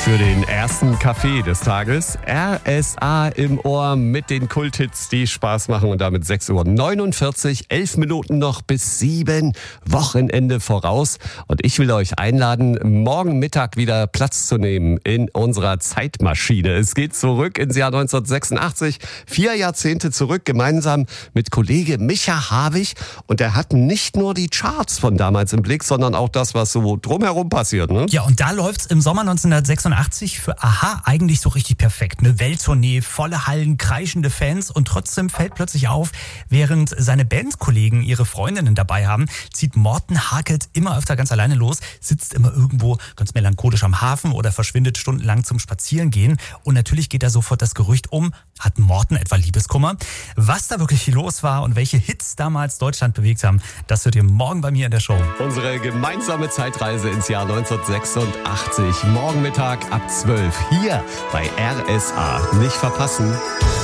Für den ersten Kaffee des Tages. RSA im Ohr mit den Kulthits, die Spaß machen. Und damit 6:49 Uhr, 11 Minuten noch bis 7. Wochenende voraus. Und ich will euch einladen, morgen Mittag wieder Platz zu nehmen in unserer Zeitmaschine. Es geht zurück ins Jahr 1986, 4 Jahrzehnte zurück, gemeinsam mit Kollege Micha Havig. Und er hat nicht nur die Charts von damals im Blick, sondern auch das, was so drumherum passiert. Ne? Ja, und da läuft's im Sommer 1986 für Aha eigentlich so richtig perfekt. Eine Welttournee, volle Hallen, kreischende Fans und trotzdem fällt plötzlich auf, während seine Bandkollegen ihre Freundinnen dabei haben, zieht Morten Harket immer öfter ganz alleine los, sitzt immer irgendwo ganz melancholisch am Hafen oder verschwindet stundenlang zum Spazierengehen. Und natürlich geht da sofort das Gerücht um, hat Morten etwa Liebeskummer? Was da wirklich los war und welche Hits damals Deutschland bewegt haben, das hört ihr morgen bei mir in der Show. Unsere gemeinsame Zeitreise ins Jahr 1986. Morgen Mittag ab 12 hier bei RSA. Nicht verpassen.